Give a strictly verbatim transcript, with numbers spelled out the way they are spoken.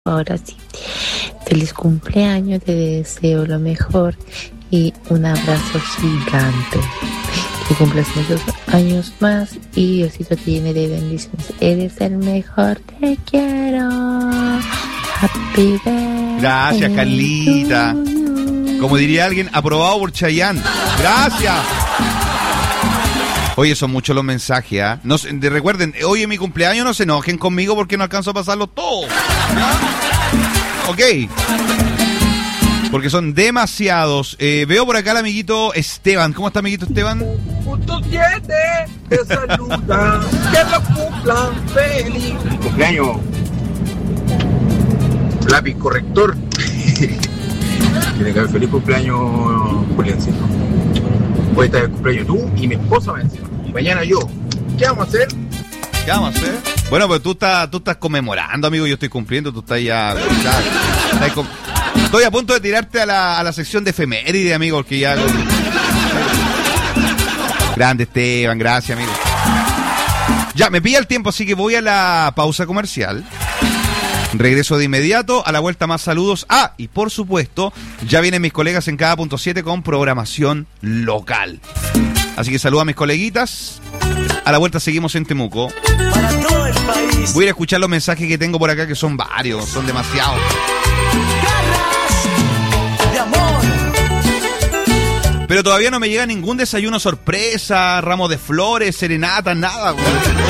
Ahora sí, feliz cumpleaños, te deseo lo mejor y un abrazo gigante. Que cumplas muchos años más y Diosito te llene de bendiciones. Eres el mejor, te quiero. Happy birthday. Gracias, Carlita. Como diría alguien, aprobado por Chayanne. Gracias. Oye, son muchos los mensajes, ¿eh? No, de, recuerden, hoy es mi cumpleaños, no se enojen conmigo porque no alcanzo a pasarlos todos. ¿No? Ok. Porque son demasiados. Eh, veo por acá al amiguito Esteban. ¿Cómo está, amiguito Esteban? Punto siete, te saluda, que lo cumplan feliz. Cumpleaños. Lápiz corrector. Tiene que haber feliz cumpleaños, Juliancito. Hoy está el cumpleaños tú y mi esposa me encima. Y mañana yo. ¿Qué vamos a hacer? ¿Qué vamos a hacer? Bueno, pues tú estás, tú estás conmemorando, amigo. Yo estoy cumpliendo. Tú estás ya... ya estás com... Estoy a punto de tirarte a la, a la sección de efeméride, amigo, porque ya... Grande, Esteban. Gracias, amigo. Ya, me pilla el tiempo, así que voy a la pausa comercial. Regreso de inmediato, a la vuelta más saludos. Ah, y por supuesto, ya vienen mis colegas en cada punto siete con programación local. Así que saludo a mis coleguitas. A la vuelta seguimos en Temuco. Para todo el país. Voy a ir a escuchar los mensajes que tengo por acá, que son varios, son demasiados. Garras de amor. Pero todavía no me llega ningún desayuno sorpresa, ramo de flores, serenata, nada, güey.